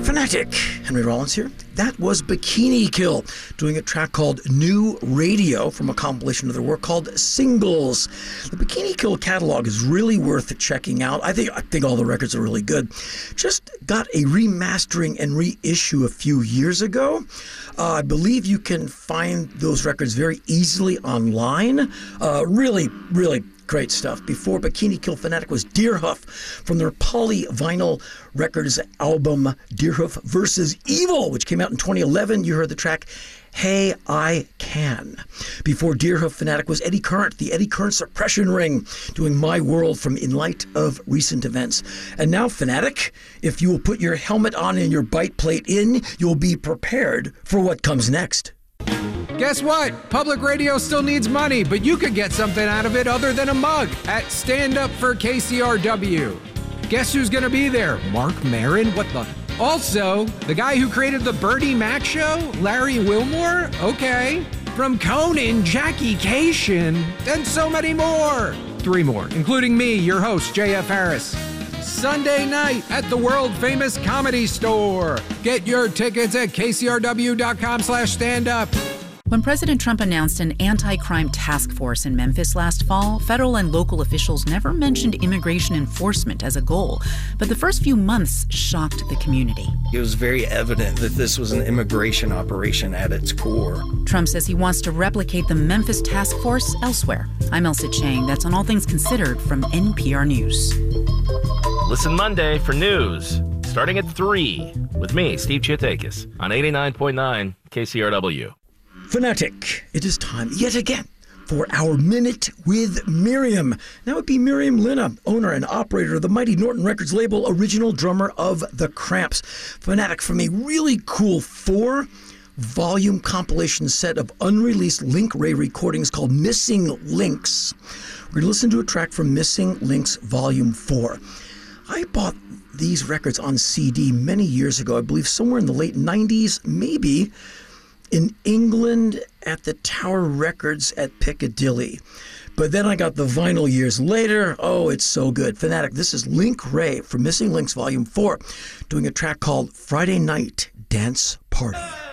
Fanatic, Henry Rollins here. That was Bikini Kill, doing a track called New Radio from a compilation of their work called Singles. The Bikini Kill catalog is really worth checking out. I think all the records are really good. Just got a remastering and reissue a few years ago. I believe you can find those records very easily online. Really great stuff. Before Bikini Kill, Fanatic was Deerhoof from their Polyvinyl Records album Deerhoof vs. Evil, which came out in 2011. You heard the track Hey I Can. Before Deerhoof, Fanatic was Eddie Current, the Eddie Current Suppression Ring, doing My World from In Light of Recent Events. And now, Fanatic, if you will put your helmet on and your bite plate in, you'll be prepared for what comes next. Guess what? Public radio still needs money, but you could get something out of it other than a mug at Stand Up for KCRW. Guess who's gonna be there? Mark Maron? What the? Also, the guy who created the Bertie Mac show, Larry Wilmore? Okay. From Conan, Jackie Cation, and so many more. 3 more, including me, your host, JF Harris. Sunday night at the world-famous Comedy Store. Get your tickets at kcrw.com/standup. When President Trump announced an anti-crime task force in Memphis last fall, federal and local officials never mentioned immigration enforcement as a goal. But the first few months shocked the community. It was very evident that this was an immigration operation at its core. Trump says he wants to replicate the Memphis task force elsewhere. I'm Elsa Chang. That's on All Things Considered from NPR News. Listen Monday for news, starting at 3, with me, Steve Chiatakis, on 89.9 KCRW. Fanatic, it is time yet again for our Minute with Miriam. That would be Miriam Linna, owner and operator of the Mighty Norton Records label, original drummer of The Cramps. Fanatic, from a really cool 4-volume compilation set of unreleased Link Ray recordings called Missing Links. We're going to listen to a track from Missing Links Volume 4. I bought these records on CD many years ago, I believe somewhere in the late 90s, maybe, in England at the Tower Records at Piccadilly. But then I got the vinyl years later. Oh, it's so good. Fanatic, this is Link Ray from Missing Links Volume 4, doing a track called Friday Night Dance Party.